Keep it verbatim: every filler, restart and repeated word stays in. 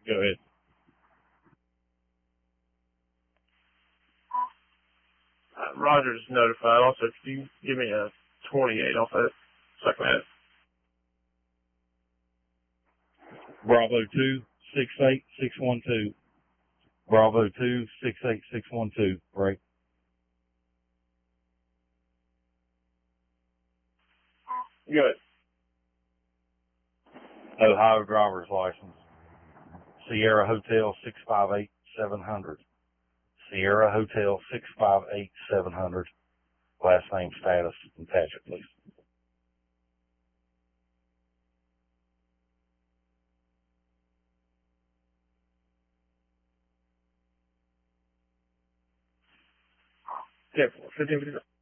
Go ahead. Uh, Roger's notified. Also, could you give me a twenty-eight off that second head? Bravo two, six eight six one two. Bravo two, six eight six one two. Break. Good. Ohio driver's license. Sierra Hotel six five eight seven hundred. Sierra Hotel six five eight seven hundred. Last name, status, and attach it, please. Okay, fifteen fifty.